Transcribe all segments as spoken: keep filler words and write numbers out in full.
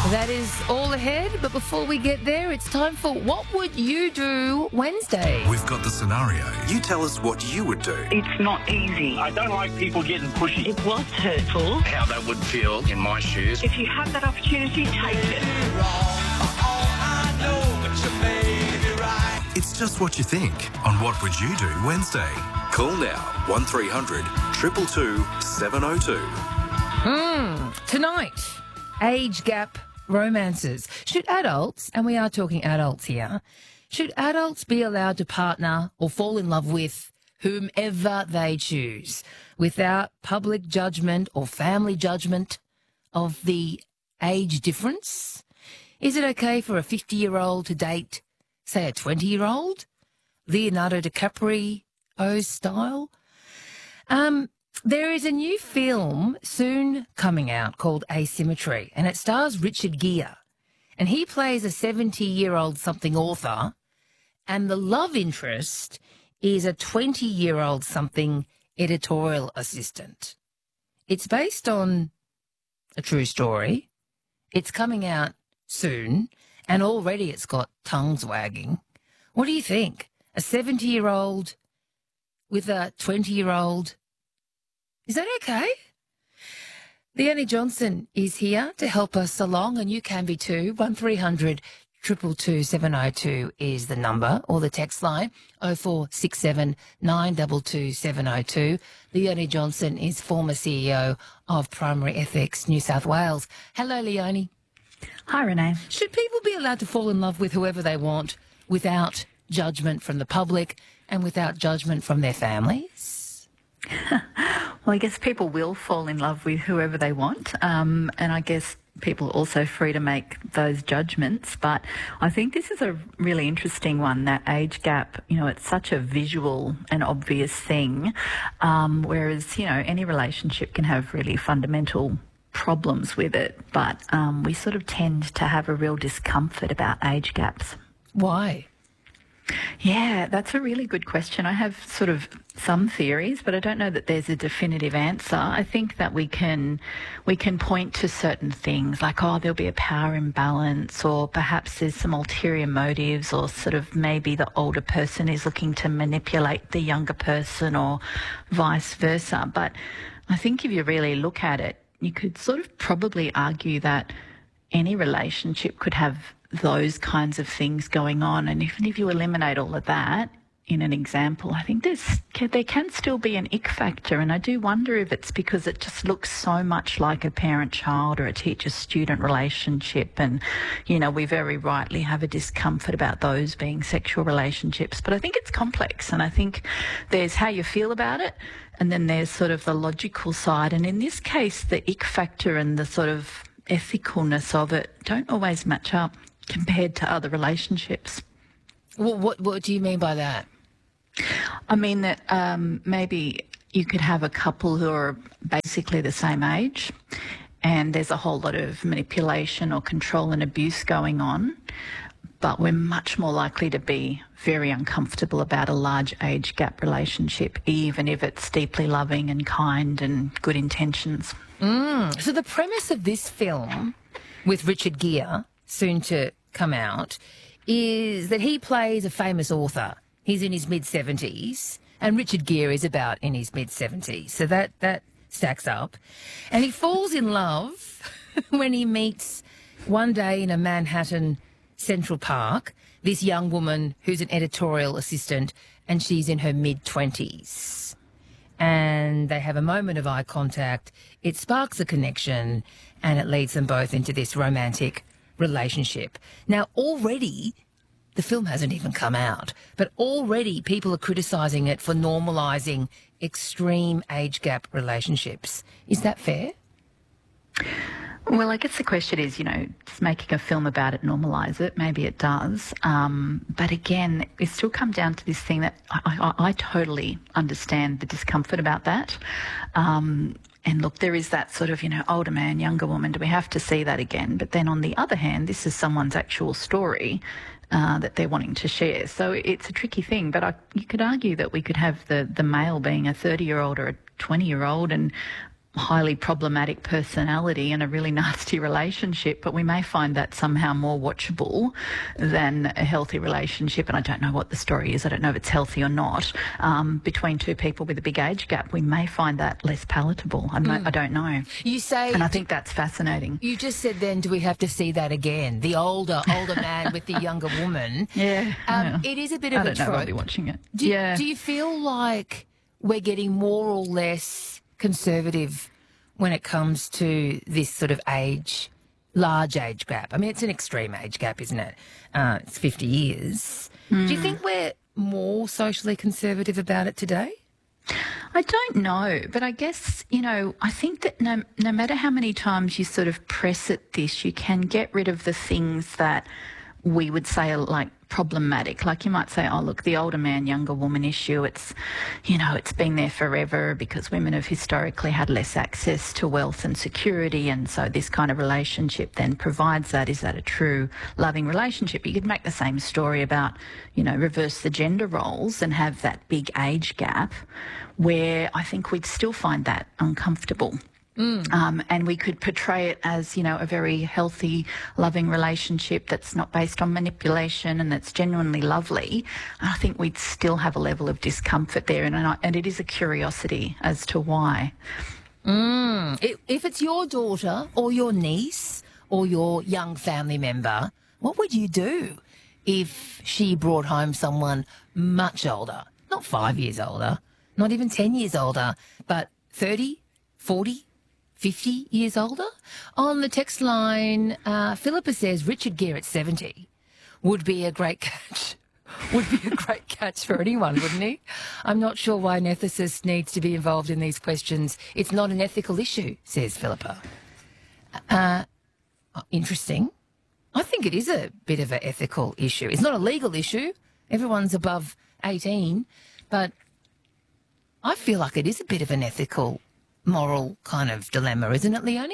That is all ahead, but before we get there, it's time for What Would You Do Wednesday? We've got the scenario. You tell us what you would do. It's not easy. I don't like people getting pushy. It was hurtful. How that would feel in my shoes. If you have that opportunity, take it. It's just what you think on What Would You Do Wednesday. Call now one three hundred two two two seven oh two. Hmm. Tonight, age gap romances. Should adults, and we are talking adults here, should adults be allowed to partner or fall in love with whomever they choose without public judgment or family judgment of the age difference? Is it okay for a fifty-year-old to date, say, a twenty-year-old? Leonardo DiCaprio style? Um, there is a new film soon coming out called Asymmetry, and it stars Richard Gere. And he plays a seventy-year-old something author, and the love interest is a twenty-year-old something editorial assistant. It's based on a true story. It's coming out soon, and already it's got tongues wagging. What do you think? A seventy-year-old with a twenty-year-old? Is that okay? Leonie Johnson is here to help us along, and you can be too. one three hundred two two two seven oh two is the number, or the text line, oh four six seven nine two two seven oh two. Leonie Johnson is former C E O of Primary Ethics New South Wales. Hello, Leonie. Hi, Renee. Should people be allowed to fall in love with whoever they want without judgment from the public and without judgment from their families? Well, I guess people will fall in love with whoever they want, um, and I guess people are also free to make those judgments. But I think this is a really interesting one, that age gap. You know, it's such a visual and obvious thing, um, whereas, you know, any relationship can have really fundamental problems with it, but um, we sort of tend to have a real discomfort about age gaps. Why? Yeah, that's a really good question. I have sort of some theories, but I don't know that there's a definitive answer. I think that we can we can point to certain things like, oh, there'll be a power imbalance, or perhaps there's some ulterior motives, or sort of maybe the older person is looking to manipulate the younger person, or vice versa. But I think if you really look at it, you could sort of probably argue that any relationship could have those kinds of things going on. And even if you eliminate all of that in an example, I think there's there can still be an ick factor. And I do wonder if it's because it just looks so much like a parent-child or a teacher-student relationship. And, you know, we very rightly have a discomfort about those being sexual relationships. But I think it's complex. And I think there's how you feel about it, and then there's sort of the logical side. And in this case, the ick factor and the sort of ethicalness of it don't always match up compared to other relationships. Well, what what do you mean by that? I mean that um, maybe you could have a couple who are basically the same age, and there's a whole lot of manipulation or control and abuse going on, but we're much more likely to be very uncomfortable about a large age gap relationship, even if it's deeply loving and kind and good intentions. Mm. So the premise of this film with Richard Gere, soon to come out, is that he plays a famous author. He's in his mid-seventies, and Richard Gere is about in his mid-seventies. So that, that stacks up. And he falls in love when he meets one day in a Manhattan Central Park this young woman who's an editorial assistant, and she's in her mid-twenties. And they have a moment of eye contact. It sparks a connection, and it leads them both into this romantic relationship. Now, already, the film hasn't even come out, but already people are criticising it for normalising extreme age gap relationships. Is that fair? Well, I guess the question is, you know, does making a film about it normalise it? Maybe it does. Um, but again, it still comes down to this thing that I, I, I totally understand the discomfort about that. Um, and look, there is that sort of, you know, older man, younger woman. Do we have to see that again? But then on the other hand, this is someone's actual story uh, that they're wanting to share. So it's a tricky thing. But I, you could argue that we could have the, the male being a thirty-year-old or a twenty-year-old, and highly problematic personality and a really nasty relationship, but we may find that somehow more watchable than a healthy relationship. And I don't know what the story is. I don't know if it's healthy or not. Um, between two people with a big age gap, we may find that less palatable. I'm not, Mm. I don't know. You say, and I think that's fascinating. You just said then, do we have to see that again? The older, older man with the younger woman. Yeah. Um, yeah. It is a bit of I a don't know if trope. I'll be watching it. Do, yeah. do you feel like we're getting more or less conservative when it comes to this sort of age, large age gap? I mean, it's an extreme age gap, isn't it? Uh, it's fifty years. Mm. Do you think we're more socially conservative about it today? I don't know, but I guess, you know, I think that no, no matter how many times you sort of press at this, you can get rid of the things that we would say are like problematic. Like you might say, oh, look, the older man, younger woman issue, it's, you know, it's been there forever because women have historically had less access to wealth and security, and so this kind of relationship then provides that. Is that a true loving relationship? You could make the same story about, you know, reverse the gender roles and have that big age gap where I think we'd still find that uncomfortable. Mm. Um, and we could portray it as, you know, a very healthy, loving relationship that's not based on manipulation and that's genuinely lovely. And I think we'd still have a level of discomfort there. And, I, and it is a curiosity as to why. Mm. If, if it's your daughter or your niece or your young family member, what would you do if she brought home someone much older? Not five years older, not even ten years older, but thirty, forty, fifty years older? On the text line, uh, Philippa says Richard Gere at seventy would be a great catch. Would be a great catch for anyone, wouldn't he? I'm not sure why an ethicist needs to be involved in these questions. It's not an ethical issue, says Philippa. Uh, interesting. I think it is a bit of an ethical issue. It's not a legal issue. Everyone's above eighteen. But I feel like it is a bit of an ethical, moral kind of dilemma, isn't it, Leonie?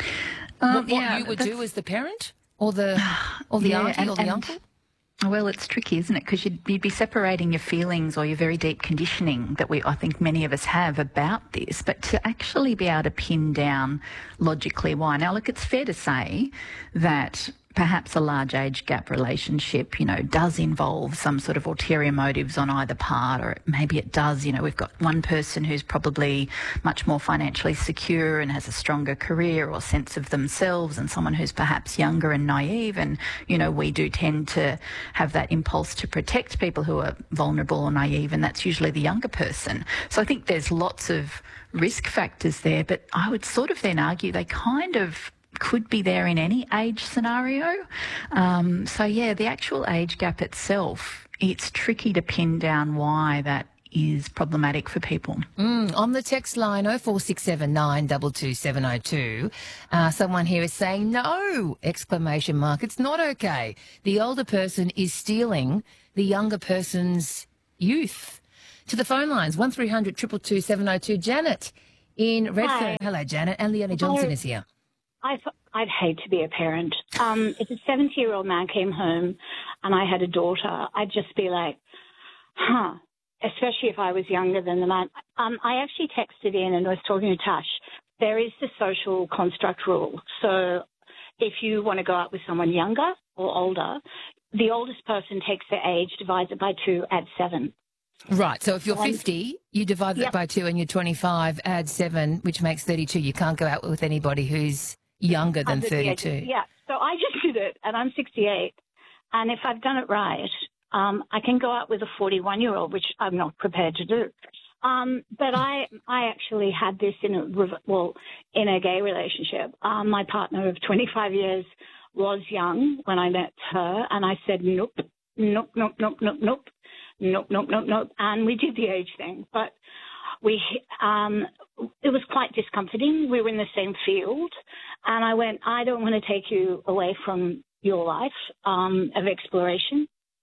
Um, what what yeah, you would that's- do as the parent or the or the Yeah, auntie and- or the and- uncle? Well, it's tricky, isn't it? Because you'd, you'd be separating your feelings or your very deep conditioning that we, I think many of us have about this, but to actually be able to pin down logically why. Now, look, it's fair to say that perhaps a large age gap relationship, you know, does involve some sort of ulterior motives on either part, or maybe it does. You know, we've got one person who's probably much more financially secure and has a stronger career or sense of themselves, and someone who's perhaps younger and naive. And, you know, we do tend to have that impulse to protect people who are vulnerable or naive, and that's usually the younger person. So I think there's lots of risk factors there, but I would sort of then argue they kind of could be there in any age scenario. Um, so, yeah, the actual age gap itself, it's tricky to pin down why that is problematic for people. Mm, on the text line oh four six seven nine two two seven oh two, uh, someone here is saying, no, exclamation mark, it's not okay. The older person is stealing the younger person's youth. To the phone lines, one three hundred two two two seven oh two. Janet in Redfern. Hi. Hello, Janet. And Leonie Johnson is here. I th- I'd hate to be a parent. Um, if a seventy-year-old man came home and I had a daughter, I'd just be like, huh, especially if I was younger than the man. Um, I actually texted in and was talking to Tash. There is the social construct rule. So if you want to go out with someone younger or older, the oldest person takes their age, divides it by two, adds seven. Right, so if you're Um, fifty, you divide that yep. by two, and you're twenty-five, add seven, which makes thirty-two. You can't go out with anybody who's younger than Under the age of- thirty-two. Yeah, so I just did it, and I'm sixty-eight. And if I've done it right, um, I can go out with a forty-one-year-old, which I'm not prepared to do. Um, but I, I actually had this in a rev- well, in a gay relationship. Um, my partner of twenty-five years was young when I met her, and I said nope, nope, nope, nope, nope, nope, nope, nope, nope, nope, and we did the age thing, but. We, um, it was quite discomforting. We were in the same field, and I went, I don't want to take you away from your life um, of exploration.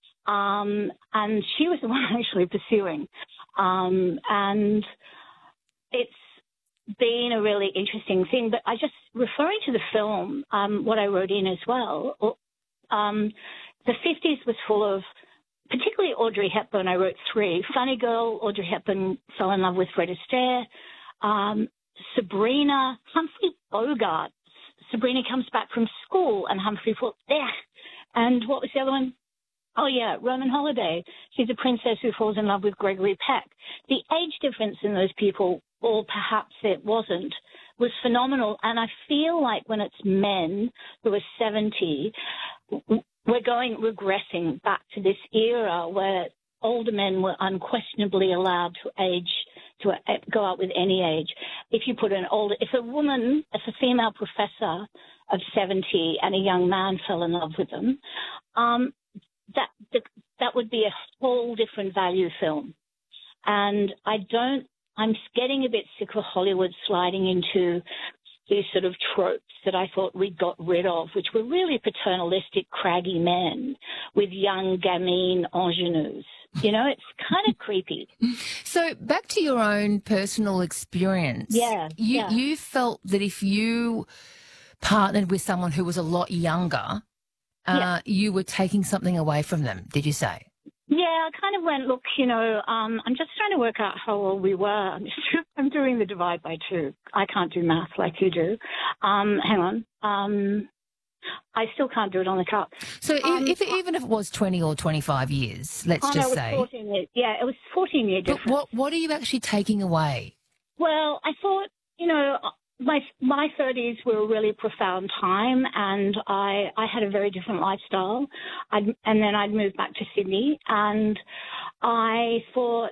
Um, and she was the one actually pursuing. Um, and it's been a really interesting thing. But I just, referring to the film, um, what I wrote in as well, um, the fifties was full of, particularly Audrey Hepburn. I wrote three. Funny Girl, Audrey Hepburn fell in love with Fred Astaire. Um, Sabrina, Humphrey Bogart. Sabrina comes back from school and Humphrey falls there. And what was the other one? Oh, yeah, Roman Holiday. She's a princess who falls in love with Gregory Peck. The age difference in those people, or perhaps it wasn't, was phenomenal. And I feel like when it's men who are seventy, we're going, regressing back to this era where older men were unquestionably allowed to age, to go out with any age. If you put an older, if a woman, if a female professor of seventy and a young man fell in love with them, um, that, that would be a whole different value film. And I don't, I'm getting a bit sick of Hollywood sliding into these sort of tropes that I thought we got rid of, which were really paternalistic, craggy men with young gamine ingenues. You know, it's kind of creepy. So back to your own personal experience. Yeah, you, yeah. You felt that if you partnered with someone who was a lot younger, uh, Yeah. you were taking something away from them, did you say? Yeah, I kind of went, look, you know, um, I'm just trying to work out how old we were. I'm, just, I'm doing the divide by two. I can't do math like you do. Um, hang on. Um, I still can't do it on the cup. So Um, if, if even if it was twenty or twenty-five years, let's Oh, no, just it was say. fourteen years. Yeah, it was fourteen year But difference. what, what are you actually taking away? Well, I thought, you know, my my thirties were a really profound time, and I I had a very different lifestyle. I'd, and then I'd moved back to Sydney, and I thought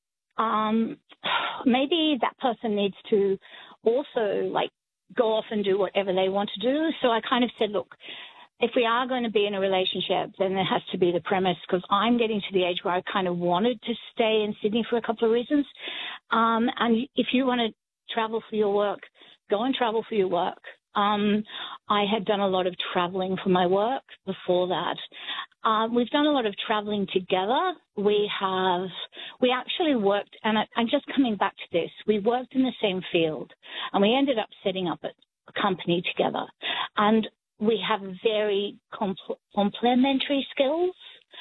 um, maybe that person needs to also like go off and do whatever they want to do. So I kind of said, look, if we are going to be in a relationship, then there has to be the premise, because I'm getting to the age where I kind of wanted to stay in Sydney for a couple of reasons. Um, and if you want to travel for your work, go and travel for your work. Um, I had done a lot of traveling for my work before that. Um, we've done a lot of traveling together. We have, we actually worked, and I, I'm just coming back to this, we worked in the same field, and we ended up setting up a, a company together. And we have very compl- complementary skills.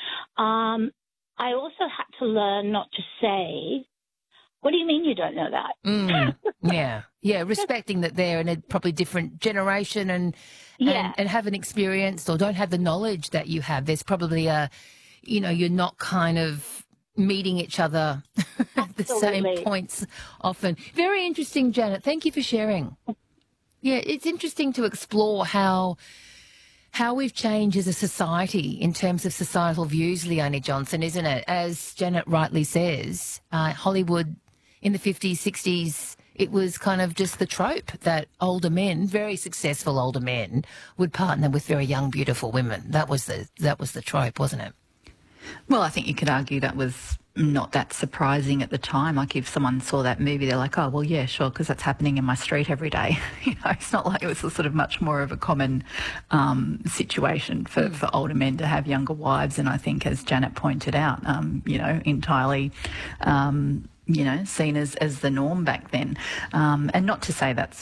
Um, I also had to learn not to say, what do you mean you don't know that? Mm, yeah, yeah, respecting that they're in a probably different generation and, Yeah. and and haven't experienced or don't have the knowledge that you have. There's probably a, you know, you're not kind of meeting each other at the same Absolutely. points often. Very interesting, Janet. Thank you for sharing. Yeah, it's interesting to explore how how we've changed as a society in terms of societal views, Leonie Johnson, isn't it? As Janet rightly says, uh, Hollywood in the fifties, sixties, it was kind of just the trope that older men, very successful older men, would partner with very young, beautiful women. That was the that was the trope, wasn't it? Well, I think you could argue that was not that surprising at the time. Like if someone saw that movie, they're like, oh, well, yeah, sure, because that's happening in my street every day. You know, it's not like it was a sort of much more of a common um, situation for, mm. for older men to have younger wives. And I think, as Janet pointed out, um, you know, entirely... Um, you know, seen as, as the norm back then. Um, and not to say that's